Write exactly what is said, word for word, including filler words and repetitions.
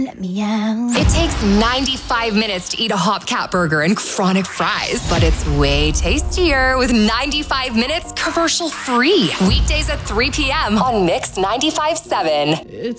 Let me out. It takes ninety-five minutes to eat a Hopcat burger and chronic fries, but it's way tastier with ninety-five minutes commercial free. Weekdays at three p.m. on Mix ninety-five point seven. It's